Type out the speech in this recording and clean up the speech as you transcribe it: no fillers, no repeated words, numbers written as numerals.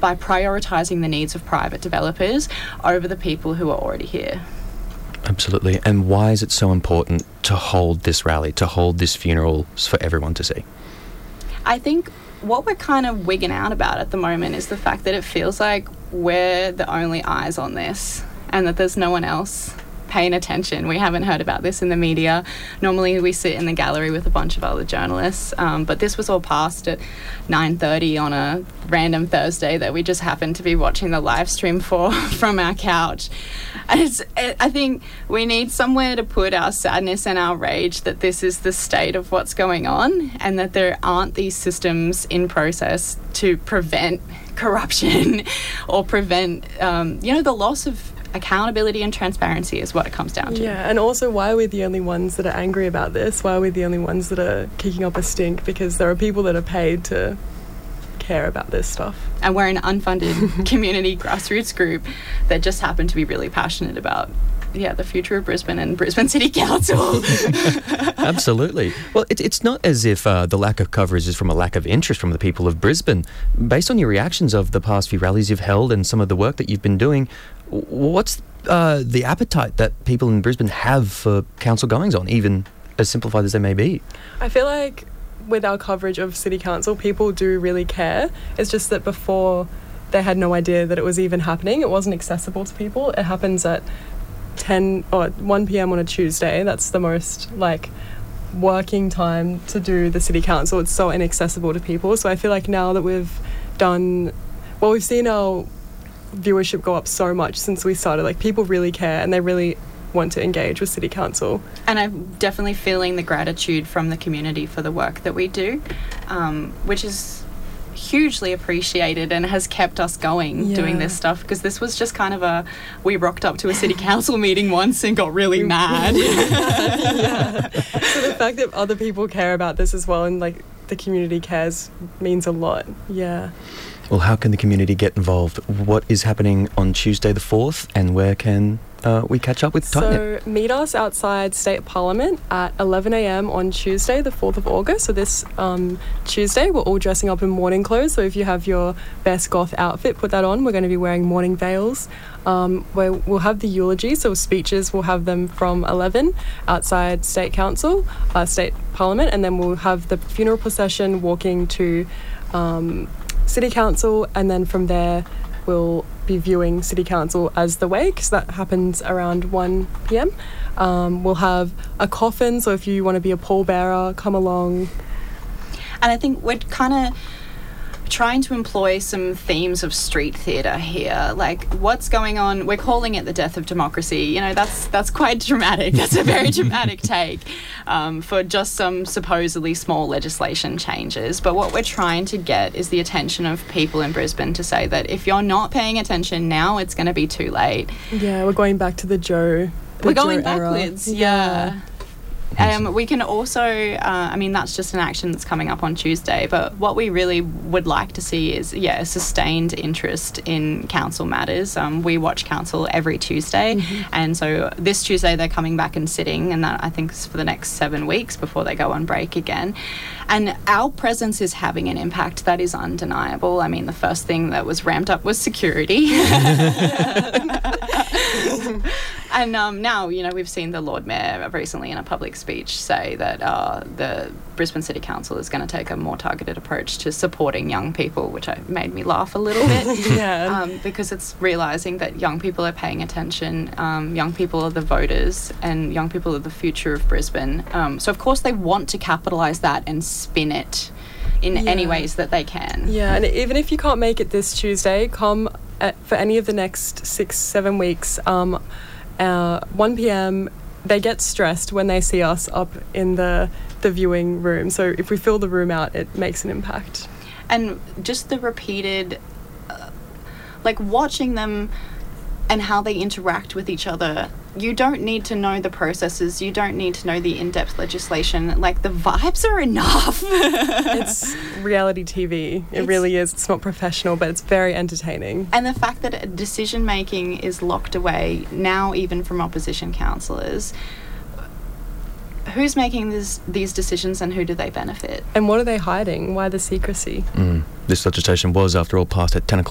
by prioritising the needs of private developers over the people who are already here. Absolutely. And why is it so important to hold this rally, to hold this funeral for everyone to see? I think what we're kind of wigging out about at the moment is the fact that it feels like we're the only eyes on this and that there's no one else paying attention. We haven't heard about this in the media. Normally we sit in the gallery with a bunch of other journalists, but this was all passed at 9:30 on a random Thursday that we just happened to be watching the live stream for from our couch. I think we need somewhere to put our sadness and our rage that this is the state of what's going on and that there aren't these systems in process to prevent corruption or prevent, the loss of accountability and transparency is what it comes down to. Yeah, and also why are we the only ones that are angry about this? Why are we the only ones that are kicking up a stink? Because there are people that are paid to care about this stuff. And we're an unfunded community grassroots group that just happen to be really passionate about the future of Brisbane and Brisbane City Council. Absolutely. Well, it's not as if the lack of coverage is from a lack of interest from the people of Brisbane. Based on your reactions of the past few rallies you've held and some of the work that you've been doing, what's the appetite that people in Brisbane have for council goings-on, even as simplified as they may be? I feel like with our coverage of City Council, people do really care. It's just that before they had no idea that it was even happening. It wasn't accessible to people. It happens at 10 or 1 p.m. on a Tuesday. That's the most working time to do the City Council. It's so inaccessible to people. So I feel like now that we've seen our viewership go up so much since we started. Like, people really care and they really want to engage with City Council. And I'm definitely feeling the gratitude from the community for the work that we do, which is hugely appreciated and has kept us going doing this stuff, because this was just kind of we rocked up to a City Council meeting once and got really mad. So the fact that other people care about this as well and the community cares means a lot. Well, how can the community get involved? What is happening on Tuesday the 4th, and where can we catch up with Tighten It? So meet us outside State Parliament at 11 a.m. on Tuesday the 4th of August. So this Tuesday we're all dressing up in morning clothes. So if you have your best goth outfit, put that on. We're going to be wearing morning veils. We'll have the eulogy, so speeches, we'll have them from 11 outside State Parliament, and then we'll have the funeral procession walking to City Council, and then from there we'll be viewing City Council as the wake, so that happens around 1 p.m. We'll have a coffin, so if you want to be a pallbearer, come along. And I think we're kind of trying to employ some themes of street theatre here. Like, what's going on? We're calling it the death of democracy. That's quite dramatic. That's a very dramatic take for just some supposedly small legislation changes. But what we're trying to get is the attention of people in Brisbane to say that if you're not paying attention now, it's going to be too late. Yeah, we're going back to the Joe. We're going backwards. Yeah. We can also, that's just an action that's coming up on Tuesday, but what we really would like to see is, a sustained interest in council matters. We watch council every Tuesday, and so this Tuesday they're coming back and sitting, and that I think is for the next 7 weeks before they go on break again. And our presence is having an impact that is undeniable. I mean, the first thing that was ramped up was security. And now, we've seen the Lord Mayor recently in a public speech say that the Brisbane City Council is going to take a more targeted approach to supporting young people, which made me laugh a little bit. Because it's realising that young people are paying attention, young people are the voters, and young people are the future of Brisbane. So, of course, they want to capitalise that and spin it in any ways that they can. Yeah, and even if you can't make it this Tuesday, come for any of the next 6-7 weeks. 1 p.m, they get stressed when they see us up in the viewing room. So if we fill the room out, it makes an impact. And just the repeated, watching them and how they interact with each other. You don't need to know the processes. You don't need to know the in-depth legislation. The vibes are enough. It's reality TV. It really is. It's not professional, but it's very entertaining. And the fact that decision-making is locked away now, even from opposition councillors. Who's making these decisions, and who do they benefit? And what are they hiding? Why the secrecy? This legislation was, after all, passed at 10 o'clock